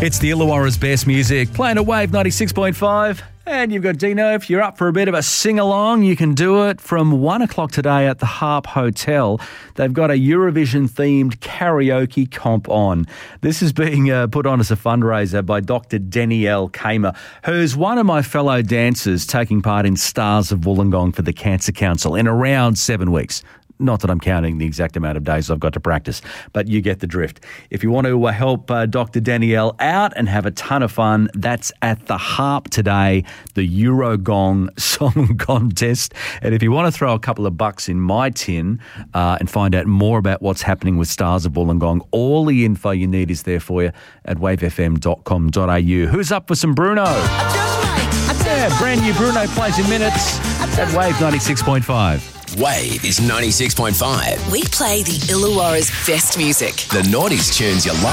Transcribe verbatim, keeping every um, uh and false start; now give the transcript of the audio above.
It's the Illawarra's best music, playing at Wave ninety-six point five. And you've got Dino. If you're up for a bit of a sing-along, you can do it from one o'clock today at the Harp Hotel. They've got a Eurovision-themed karaoke comp on. This is being uh, put on as a fundraiser by Doctor Danielle Kamer, who's one of my fellow dancers taking part in Stars of Wollongong for the Cancer Council in around seven weeks. Not that I'm counting the exact amount of days I've got to practice, but you get the drift. If you want to uh, help uh, Doctor Danielle out and have a ton of fun, that's at the Harp today, the Eurogong Song Contest. And if you want to throw a couple of bucks in my tin uh, and find out more about what's happening with Stars of Wollongong, all the info you need is there for you at wave f m dot com dot a u. Who's up for some Bruno? Yeah, brand new Bruno plays in minutes at Wave ninety-six point five. Wave is ninety-six point five. We play the Illawarra's best music. The noughties tunes you like.